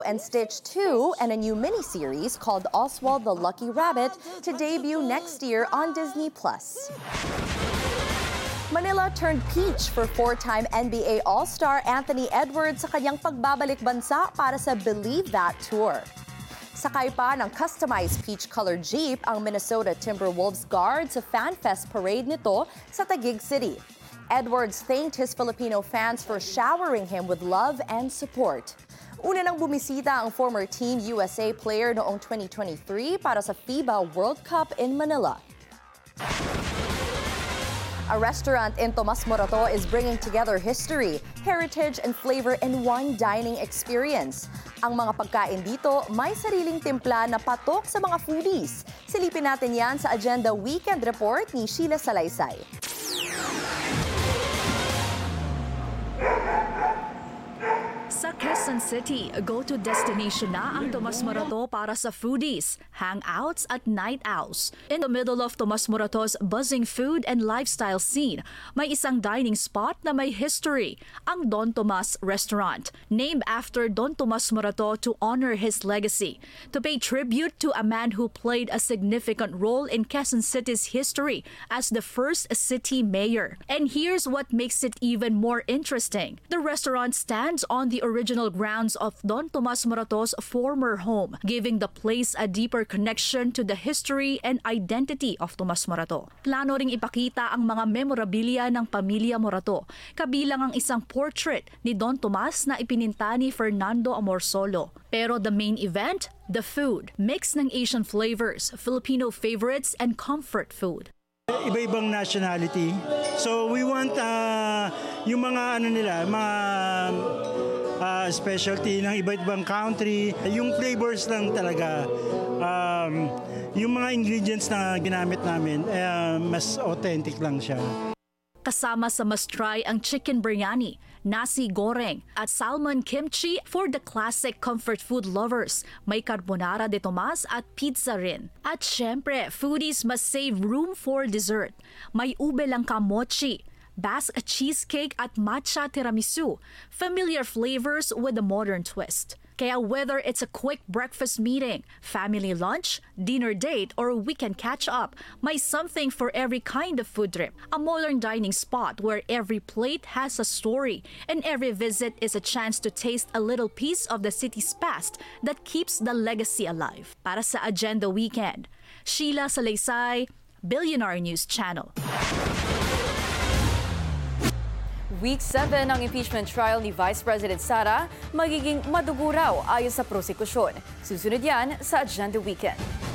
And Stitch 2 and a new miniseries called Oswald the Lucky Rabbit to debut next year on Disney+. Manila turned peach for four-time NBA All-Star Anthony Edwards sa kanyang pagbabalik bansa para sa Believe That Tour. Sakay pa ng customized peach-colored jeep ang Minnesota Timberwolves guard sa FanFest parade nito sa Taguig City. Edwards thanked his Filipino fans for showering him with love and support. Una nang bumisita ang former Team USA player noong 2023 para sa FIBA World Cup in Manila. A restaurant in Tomas Morato is bringing together history, heritage, and flavor in one dining experience. Ang mga pagkain dito may sariling timpla na patok sa mga foodies. Silipin natin yan sa Agenda Weekend Report ni Sheila Salaysay. Sa Quezon City, go-to destination na ang Tomas Morato para sa foodies, hangouts at night owls. In the middle of Tomas Morato's buzzing food and lifestyle scene, may isang dining spot na may history, ang Don Tomas Restaurant, named after Don Tomas Morato to honor his legacy, to pay tribute to a man who played a significant role in Quezon City's history as the first city mayor. And here's what makes it even more interesting. The restaurant stands on the original grounds of Don Tomas Morato's former home, giving the place a deeper connection to the history and identity of Tomas Morato. Plano ring ipakita ang mga memorabilia ng pamilya Morato, kabilang ang isang portrait ni Don Tomas na ipininta ni Fernando Amorsolo. Pero the main event, the food, mix ng Asian flavors, Filipino favorites, and comfort food. Iba-ibang nationality. So we want yung mga specialty ng iba-ibang country, yung flavors lang talaga. Yung mga ingredients na ginamit namin, mas authentic lang siya. Kasama sa must-try ang chicken biryani, nasi goreng at salmon kimchi for the classic comfort food lovers. May carbonara de Tomas at pizza rin. At syempre, foodies must save room for dessert. May ube langka mochi, Basque cheesecake at matcha tiramisu, familiar flavors with a modern twist. Kaya whether it's a quick breakfast meeting, family lunch, dinner date, or weekend catch-up, may something for every kind of food trip. A modern dining spot where every plate has a story and every visit is a chance to taste a little piece of the city's past that keeps the legacy alive. Para sa Agenda Weekend, Sheila Salaysay, Billionaire News Channel. Week 7 ng impeachment trial ni Vice President Sara magiging madugo raw ayon sa prosekusyon. Susunod yan sa Agenda Weekend.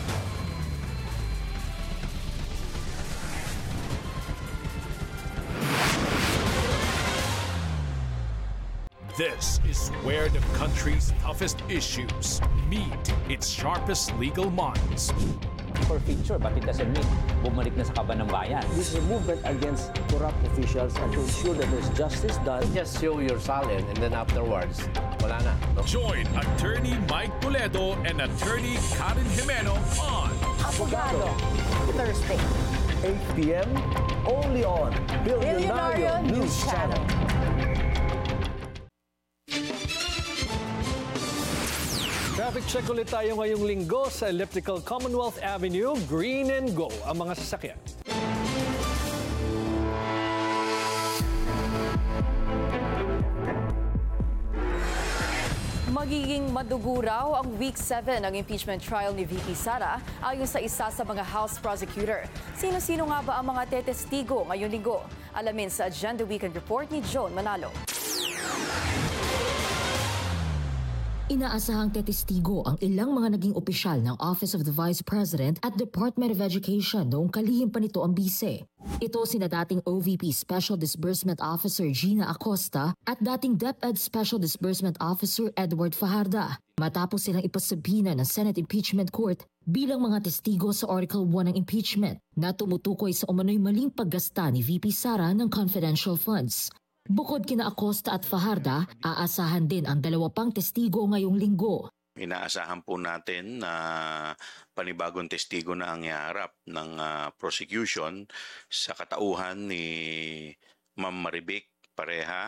This is where the country's toughest issues meet its sharpest legal minds. Forfeiture, but it doesn't mean bumalik na sa kaban ng bayan. This is a movement against corrupt officials and to ensure that there's justice done. Just show your salin and then afterwards, wala na. No? Join Attorney Mike Toledo and Attorney Karen Jimeno on Abogado, Thursday, 8 p.m. only on Billionaire News Channel. Traffic check ulit tayo ngayong linggo sa Elliptical Commonwealth Avenue, green and go ang mga sasakyan. Magiging madugo raw ang Week 7 ng impeachment trial ni VP Sara ayon sa isa sa mga House Prosecutor. Sino-sino nga ba ang mga tetestigo ngayong linggo? Alamin sa Agenda Weekend Report ni John Manalo. Inaasahang tetestigo ang ilang mga naging opisyal ng Office of the Vice President at Department of Education noong kalihim pa nito ang bise. Ito sina dating OVP Special Disbursement Officer Gina Acosta at dating DepEd Special Disbursement Officer Edward Fajarda. Matapos silang ipasabina ng Senate Impeachment Court bilang mga testigo sa Article 1 ng impeachment na tumutukoy sa umano'y maling paggasta ni VP Sara ng confidential funds. Bukod kina Acosta at Fajarda, aasahan din ang dalawa pang testigo ngayong linggo. Inaasahan po natin na panibagong testigo na ang iharap ng prosecution sa katauhan ni Ma'am Maribik Pareha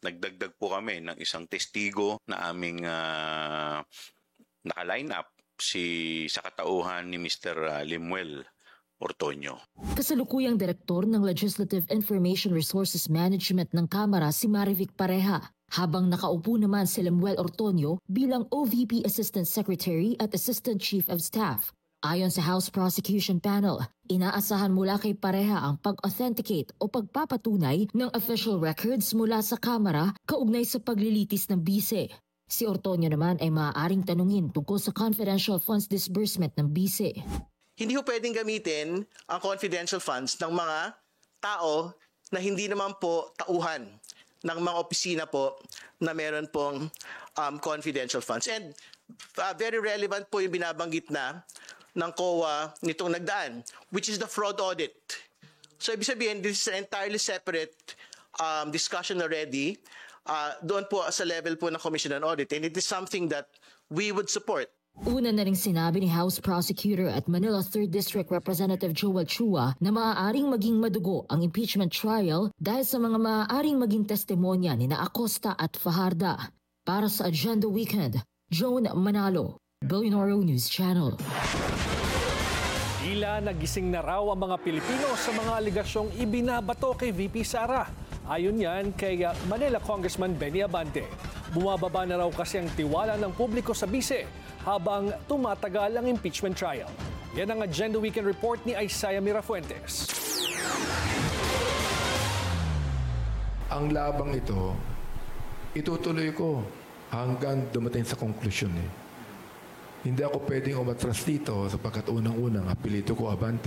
nagdagdag po kami ng isang testigo na aming naka-line up sa katauhan ni Mr. Limuel Ortonio. Kasalukuyang direktor ng Legislative Information Resources Management ng Kamara si Marivic Pareha, habang nakaupo naman si Limuel Ortonio bilang OVP Assistant Secretary at Assistant Chief of Staff. Ayon sa House Prosecution Panel, inaasahan mula kay Pareha ang pag-authenticate o pagpapatunay ng official records mula sa Kamara kaugnay sa paglilitis ng bise. Si Ortonio naman ay maaaring tanungin tungkol sa confidential funds disbursement ng bise. Hindi ho pwedeng gamitin ang confidential funds ng mga tao na hindi naman po tauhan ng mga opisina po na meron pong confidential funds. And very relevant po yung binabanggit na ng COA nitong nagdaan, which is the fraud audit. So ibig sabihin, this is an entirely separate discussion already doon po sa level po ng Commission on Audit. And it is something that we would support. Una na ring sinabi ni House Prosecutor at Manila 3rd District Representative Joel Chua na maaaring maging madugo ang impeachment trial dahil sa mga maaaring maging testimonya ni Acosta at Fajarda. Para sa Agenda Weekend, Joan Manalo, Billionaire News Channel. Tila nagising na raw ang mga Pilipino sa mga aligasyong ibinabato kay VP Sara. Ayon yan kay Manila Congressman Benny Abante. Bumababa na raw kasi ang tiwala ng publiko sa bise habang tumatagal ang impeachment trial. Yan ang Agenda Weekend Report ni Isaiah Mirafuentes. Ang labang ito, itutuloy ko hanggang dumating sa konklusyon. Hindi ako pwedeng umatras dito sapagkat unang-unang apelyido ko Abante.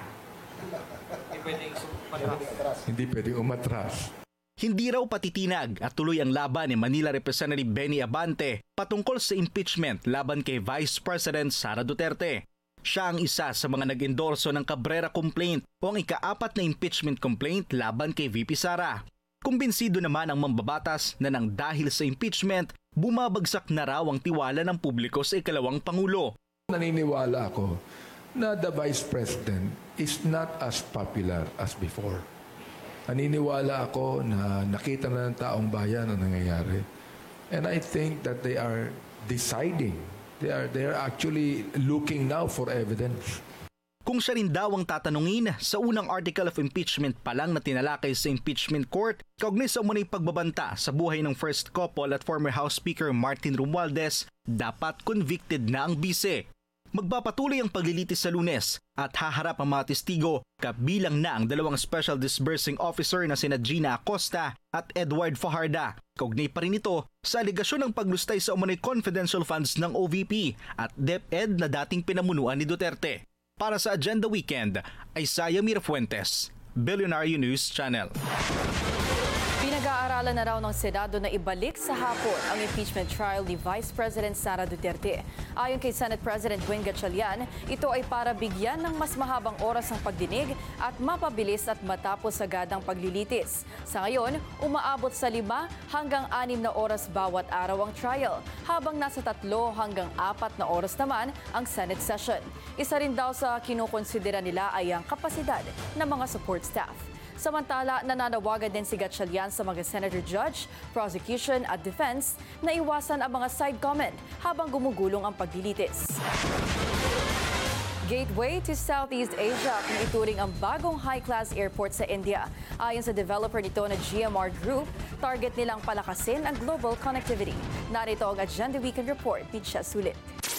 Hindi pwedeng umatras. Hindi raw patitinag at tuloy ang laban ni Manila Representative Benny Abante patungkol sa impeachment laban kay Vice President Sara Duterte. Siya ang isa sa mga nag-endorso ng Cabrera complaint o ang ika-4 na impeachment complaint laban kay VP Sara. Kumbinsido naman ang mambabatas na nang dahil sa impeachment, bumabagsak na raw ang tiwala ng publiko sa ikalawang Pangulo. Naniniwala ako na the Vice President is not as popular as before. Naniniwala ako na nakita na ng taong bayan ang nangyayari. And I think that they are deciding. They are actually looking now for evidence. Kung siya rin daw ang tatanungin, sa unang article of impeachment pa lang na tinalakay sa impeachment court, kaugnay sa umunay pagbabanta sa buhay ng first couple at former House Speaker Martin Romualdez, dapat convicted na ang bise. Magpapatuloy ang paglilitis sa Lunes at haharap ang mga testigo, kabilang na ang dalawang Special Disbursing Officer na sina Gina Acosta at Edward Fajarda. Kaugnay pa rin ito sa aligasyon ng paglustay sa umunay confidential funds ng OVP at DepEd na dating pinamunuan ni Duterte. Para sa Agenda Weekend, Isaiah Mirafuentes, Billionaire News Channel. Pinag-aaralan na raw ng Senado na ibalik sa hapon ang impeachment trial ni Vice President Sara Duterte. Ayon kay Senate President Win Gatchalian, ito ay para bigyan ng mas mahabang oras ang pagdinig at mapabilis at matapos agad ang paglilitis. Sa ngayon, umaabot sa 5 hanggang 6 na oras bawat araw ang trial, habang nasa 3 hanggang 4 na oras naman ang Senate session. Isa rin daw sa kinukonsidera nila ay ang kapasidad ng mga support staff. Samantala, nananawagan din si Gatchalian sa mga senator judge, prosecution at defense na iwasan ang mga side comment habang gumugulong ang paglilitis. Gateway to Southeast Asia kung ituring ang bagong high-class airport sa India. Ayon sa developer nito na GMR Group, target nilang palakasin ang global connectivity. Narito ang Agenda Weekend Report ni Chess Sulit.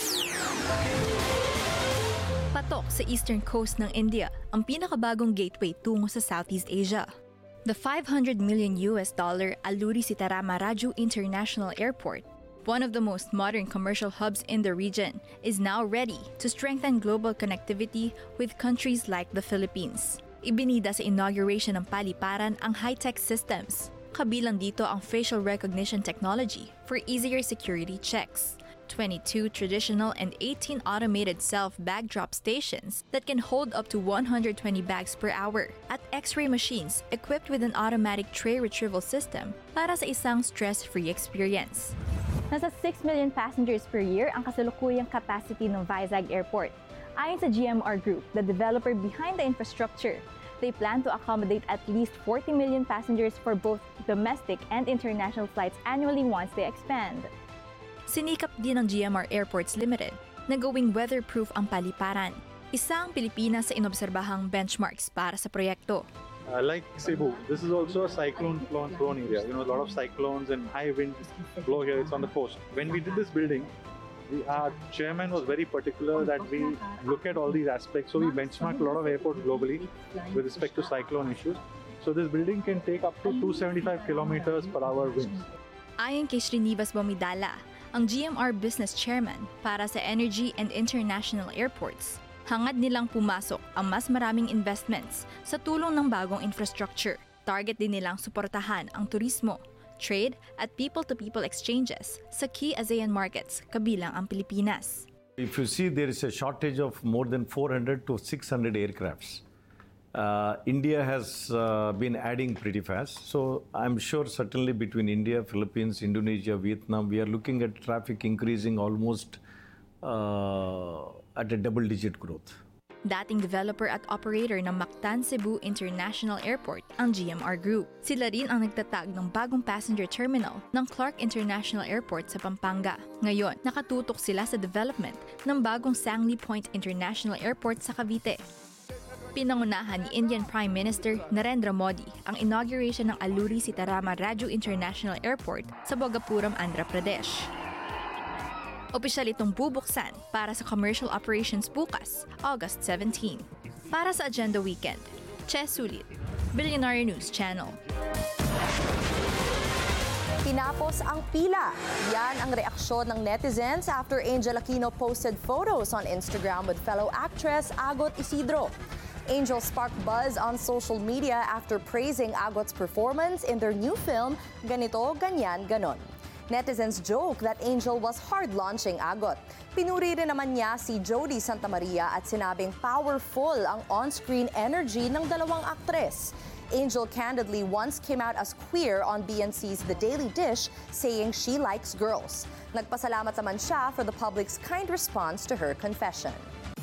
Patok sa eastern coast ng India, ang pinakabagong gateway tungo sa Southeast Asia. The $500 million Alluri Sitarama Raju International Airport, one of the most modern commercial hubs in the region, is now ready to strengthen global connectivity with countries like the Philippines. Ibinida sa inauguration ng paliparan ang high-tech systems. Kabilang dito ang facial recognition technology for easier security checks. 22 traditional and 18 automated self-bag drop stations that can hold up to 120 bags per hour at X-ray machines equipped with an automatic tray retrieval system para sa isang stress-free experience. Nasa 6 million passengers per year ang kasalukuyang capacity ng Vizag Airport. Ayon sa GMR Group, the developer behind the infrastructure, They plan to accommodate at least 40 million passengers for both domestic and international flights annually once they expand. Sinikap din ng GMR Airports Limited na gawing weatherproof ang paliparan. Isa ang Pilipinas sa inobserbahang benchmarks para sa proyekto. Like Cebu, this is also a cyclone-prone area. You know, a lot of cyclones and high winds blow here. It's on the coast. When we did this building, our chairman was very particular that we look at all these aspects. So we benchmarked a lot of airports globally with respect to cyclone issues. So this building can take up to 275 kilometers per hour winds. Ayon kay Srinivas Bomidala, ang GMR Business Chairman para sa Energy and International Airports, hangad nilang pumasok ang mas maraming investments sa tulong ng bagong infrastructure. Target din nilang suportahan ang turismo, trade at people-to-people exchanges sa key ASEAN markets kabilang ang Pilipinas. If you see, there is a shortage of more than 400 to 600 aircrafts. India has been adding pretty fast. So I'm sure certainly between India, Philippines, Indonesia, Vietnam, we are looking at traffic increasing almost at a double-digit growth. Dating developer at operator ng Mactan Cebu International Airport ang GMR Group. Sila rin ang nagtatag ng bagong passenger terminal ng Clark International Airport sa Pampanga. Ngayon, nakatutok sila sa development ng bagong Sangley Point International Airport sa Cavite. Pinangunahan ni Indian Prime Minister Narendra Modi ang inauguration ng Alluri Sitarama Raju International Airport sa Bogapuram, Andhra Pradesh. Opisyal itong bubuksan para sa commercial operations bukas, August 17. Para sa Agenda Weekend, Che Sulit, Billionaire News Channel. Tinapos ang pila. Yan ang reaksyon ng netizens after Angel Aquino posted photos on Instagram with fellow actress Agot Isidro. Angel sparked buzz on social media after praising Agot's performance in their new film, Ganito, Ganyan, Ganon. Netizens joke that Angel was hard-launching Agot. Pinuri rin naman niya si Jody Santa Maria at sinabing powerful ang on-screen energy ng dalawang aktres. Angel candidly once came out as queer on BNC's The Daily Dish, saying she likes girls. Nagpasalamat naman siya for the public's kind response to her confession.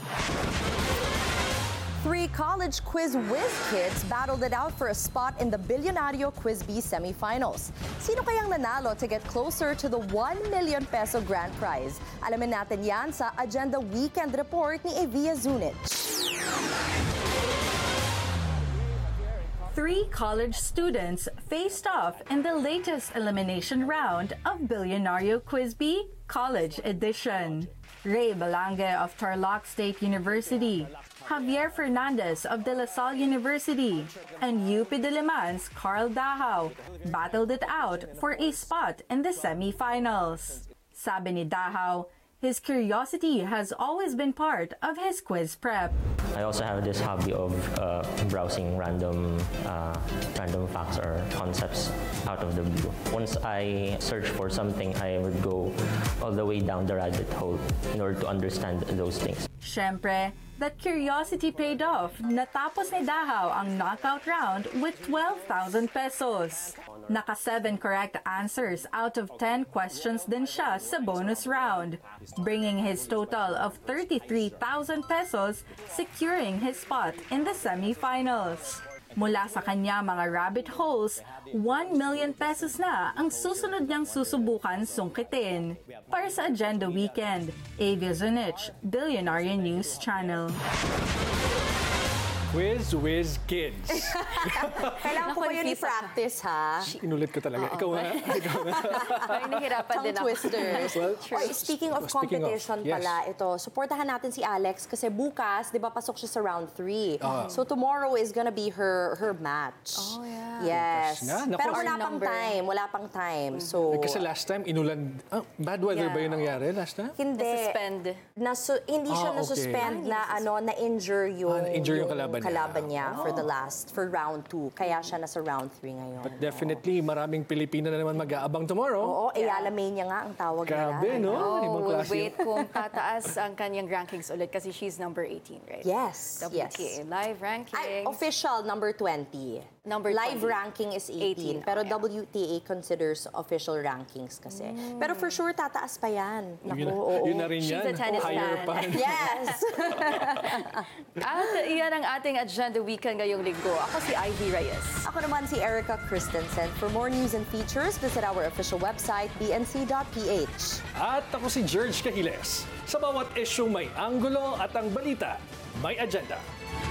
3 college quiz whiz kids battled it out for a spot in the Billionario Quiz B semifinals. Sino kayang nanalo to get closer to the 1 million peso grand prize? Alamin natin yan sa Agenda Weekend Report ni Evia Zunich. 3 college students faced off in the latest elimination round of Billionario Quiz B College Edition. Ray Balange of Tarlac State University, Javier Fernandez of De La Salle University, and UP Diliman's Carl Dahao battled it out for a spot in the semifinals. Sabi ni Dahao, his curiosity has always been part of his quiz prep. I also have this hobby of browsing random facts or concepts out of the blue. Once I search for something, I would go all the way down the rabbit hole in order to understand those things. Siyempre, that curiosity paid off. Natapos ni Dahao ang knockout round with 12,000 pesos. Naka 7 correct answers out of 10 questions din siya sa bonus round, bringing his total of 33,000 pesos, securing his spot in the semifinals. Mula sa kanya mga rabbit holes, 1 million pesos na ang susunod niyang susubukan sungkitin. Para sa Agenda Weekend, Evia Zunich, Billionaire News Channel. Quiz Whiz Kids. Kailangan ko ba yun i-practice, ha? Inulit ko talaga. Ikaw nga. Ay, nahirapan din ako. Twisters. Well, speaking of competition pala, ito, supportahan natin si Alex kasi bukas, di ba, pasok siya sa round 3. So tomorrow is gonna be her match. Oh, yeah. Yes. Pero wala pang time. So, kasi last time, inulan, bad weather ba yun nangyari last time? Hindi. Hindi siya na-suspend na na-injure yung kalaban niya for round 2. Kaya siya nasa round 3 ngayon. But definitely, maraming Pilipina na naman mag-aabang tomorrow. Oo, Alamania nga ang tawag nila. Grabe, no? We'll wait kung tataas ang kanyang rankings ulit kasi she's number 18, right? Yes. WTA Live ranking. Official number 20. Live ranking is 18, pero WTA considers official rankings kasi. Pero for sure, tataas pa yan. Naku, oo. Yun na rin She's yan. a tennis Higher fan. pa. Yes! At iyan ang ating Agenda Weekend ngayong linggo. Ako si Ivy Reyes. Ako naman si Erica Christensen. For more news and features, visit our official website, bnc.ph. At ako si George Cahiles. Sa bawat issue may anggulo at ang balita may agenda.